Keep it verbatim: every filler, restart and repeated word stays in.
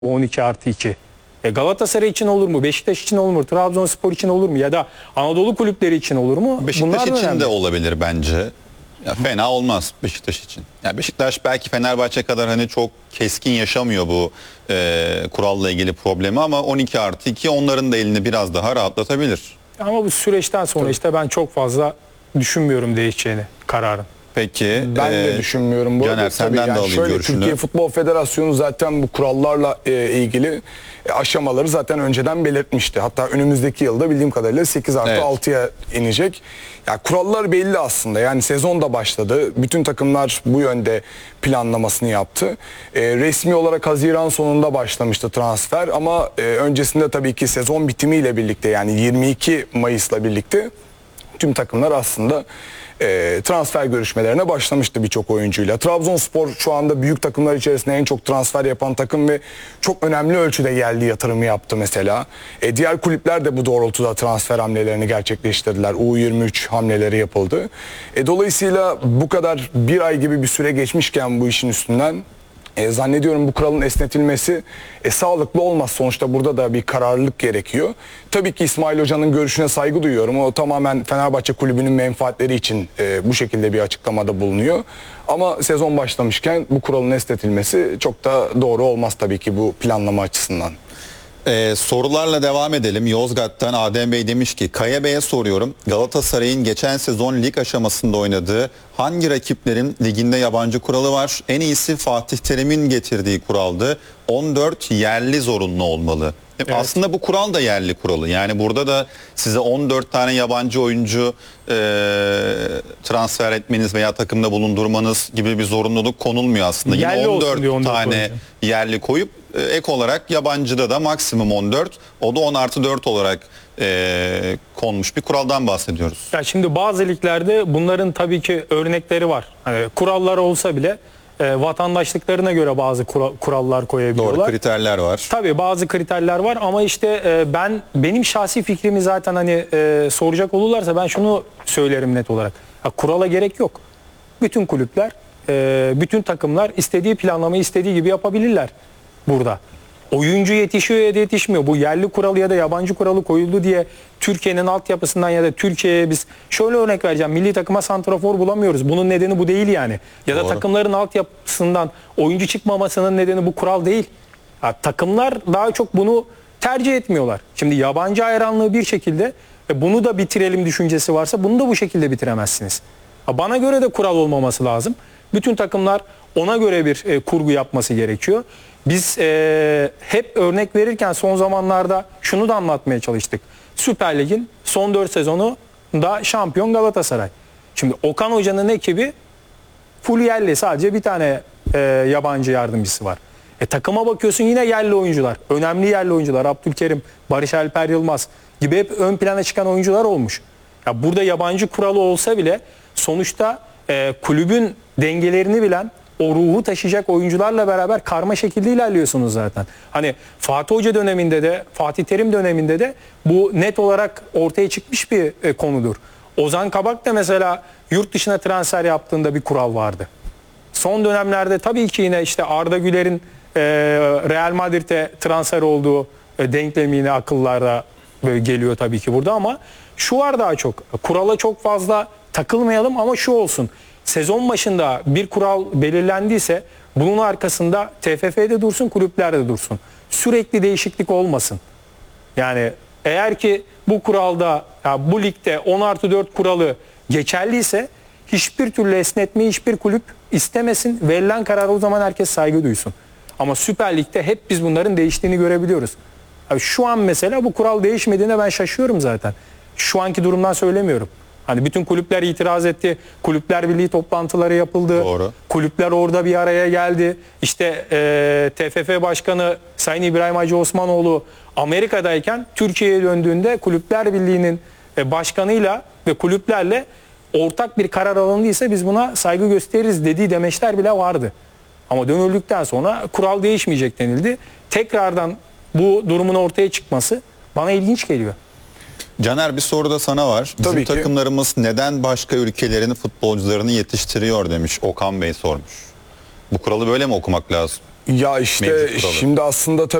on iki artı iki. E Galatasaray için olur mu? Beşiktaş için olur mu? Trabzonspor için olur mu? Ya da Anadolu kulüpleri için olur mu? Beşiktaş Bunlar için önemli. de olabilir bence. Ya fena olmaz Beşiktaş için. Ya Beşiktaş belki Fenerbahçe kadar hani çok keskin yaşamıyor bu e, kuralla ilgili problemi ama on iki artı iki onların da elini biraz daha rahatlatabilir. Ama bu süreçten sonra Tabii. işte ben çok fazla düşünmüyorum değişeceğini kararın. Peki. Ben e, de düşünmüyorum bu arada. Caner, Tabii senden de yani alayım şöyle, görüşünü. Türkiye Futbol Federasyonu zaten bu kurallarla e, ilgili e, aşamaları zaten önceden belirtmişti. Hatta önümüzdeki yılda bildiğim kadarıyla sekiz artı Evet. altıya inecek. Ya kurallar belli aslında. Yani sezon da başladı. Bütün takımlar bu yönde planlamasını yaptı. E, resmi olarak Haziran sonunda başlamıştı transfer ama e, öncesinde tabii ki sezon bitimiyle birlikte yani yirmi iki Mayıs'la birlikte tüm takımlar aslında e, transfer görüşmelerine başlamıştı birçok oyuncuyla. Trabzonspor şu anda büyük takımlar içerisinde en çok transfer yapan takım ve çok önemli ölçüde yerli yatırımı yaptı mesela. E, diğer kulüpler de bu doğrultuda transfer hamlelerini gerçekleştirdiler. U yirmi üç hamleleri yapıldı. E, dolayısıyla bu kadar bir ay gibi bir süre geçmişken bu işin üstünden E, zannediyorum bu kuralın esnetilmesi e, sağlıklı olmaz. Sonuçta burada da bir kararlılık gerekiyor. Tabii ki İsmail Hoca'nın görüşüne saygı duyuyorum. O tamamen Fenerbahçe kulübünün menfaatleri için e, bu şekilde bir açıklamada bulunuyor. Ama sezon başlamışken bu kuralın esnetilmesi çok da doğru olmaz tabii ki bu planlama açısından. Ee, sorularla devam edelim. Yozgat'tan Adem Bey demiş ki Kaya Bey'e soruyorum. Galatasaray'ın geçen sezon lig aşamasında oynadığı hangi rakiplerin liginde yabancı kuralı var? En iyisi Fatih Terim'in getirdiği kuraldı. on dört yerli zorunlu olmalı. Evet. Aslında bu kural da yerli kuralı. Yani burada da size on dört tane yabancı oyuncu e, transfer etmeniz veya takımda bulundurmanız gibi bir zorunluluk konulmuyor aslında. Yerli Yine olsun on dört diyor on dört tane oyuncu. yerli koyup e, ek olarak yabancıda da maksimum on dört, o da on artı dört olarak e, konmuş bir kuraldan bahsediyoruz. Ya şimdi bazı liglerde bunların tabii ki örnekleri var. Hani kurallar olsa bile e, vatandaşlıklarına göre bazı kura- kurallar koyabiliyorlar. Doğru, kriterler var. Tabii bazı kriterler var ama işte e, ben benim şahsi fikrimi zaten hani e, soracak olurlarsa ben şunu söylerim net olarak. Ya, kurala gerek yok. Bütün kulüpler, e, bütün takımlar istediği planlamayı istediği gibi yapabilirler burada. Oyuncu yetişiyor ya da yetişmiyor. Bu yerli kuralı ya da yabancı kuralı koyuldu diye Türkiye'nin altyapısından ya da Türkiye'ye biz şöyle örnek vereceğim. Milli takıma santrafor bulamıyoruz. Bunun nedeni bu değil yani. Ya da Doğru. takımların altyapısından oyuncu çıkmamasının nedeni bu kural değil. Ya, takımlar daha çok bunu tercih etmiyorlar. Şimdi yabancı hayranlığı bir şekilde e, bunu da bitirelim düşüncesi varsa bunu da bu şekilde bitiremezsiniz. Ya, bana göre de kural olmaması lazım. Bütün takımlar ona göre bir e, kurgu yapması gerekiyor. Biz e, hep örnek verirken son zamanlarda şunu da anlatmaya çalıştık. Süper Lig'in son dört sezonu da şampiyon Galatasaray. Şimdi Okan Hoca'nın ekibi full yerli, sadece bir tane e, yabancı yardımcısı var. E, takıma bakıyorsun yine yerli oyuncular. Önemli yerli oyuncular. Abdülkerim, Barış Alper Yılmaz gibi hep ön plana çıkan oyuncular olmuş. Ya burada yabancı kuralı olsa bile sonuçta e, kulübün dengelerini bilen, o ruhu taşıyacak oyuncularla beraber karma şekilde ilerliyorsunuz zaten. Hani Fatih Hoca döneminde de, Fatih Terim döneminde de bu net olarak ortaya çıkmış bir e, konudur. Ozan Kabak da mesela yurt dışına transfer yaptığında bir kural vardı. Son dönemlerde tabii ki yine işte Arda Güler'in e, Real Madrid'e transfer olduğu e, denklemi yine akıllarda böyle geliyor tabii ki burada ama şu var daha çok. Kurala çok fazla takılmayalım ama şu olsun. Sezon başında bir kural belirlendiyse bunun arkasında T F F'de dursun, kulüplerde dursun. Sürekli değişiklik olmasın. Yani eğer ki bu kuralda, ya bu ligde on artı dört kuralı geçerliyse hiçbir türlü esnetmeyi hiçbir kulüp istemesin. Verilen karara o zaman herkes saygı duysun. Ama Süper Lig'de hep biz bunların değiştiğini görebiliyoruz. Yani şu an mesela bu kural değişmediğine ben şaşıyorum zaten. Şu anki durumdan söylemiyorum. Hani bütün kulüpler itiraz etti. Kulüpler Birliği toplantıları yapıldı. Doğru. Kulüpler orada bir araya geldi. İşte e, T F F Başkanı Sayın İbrahim Hacı Osmanoğlu Amerika'dayken Türkiye'ye döndüğünde Kulüpler Birliği'nin e, başkanıyla ve kulüplerle ortak bir karar alındıysa biz buna saygı gösteririz dediği demeçler bile vardı. Ama dönüldükten sonra kural değişmeyecek denildi. Tekrardan bu durumun ortaya çıkması bana ilginç geliyor. Caner, bir soru da sana var. Bizim Tabii ki. takımlarımız neden başka ülkelerin futbolcularını yetiştiriyor demiş. Okan Bey sormuş. Bu kuralı böyle mi okumak lazım? Ya işte Mevcut kuralı. şimdi aslında tabii